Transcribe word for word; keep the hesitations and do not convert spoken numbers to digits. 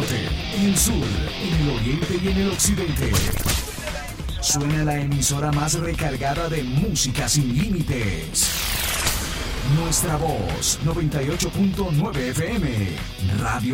norte, en el sur, en el oriente y en el occidente. Suena la emisora más recargada de música sin límites. Nuestra Voz, noventa y ocho punto nueve F M. Radio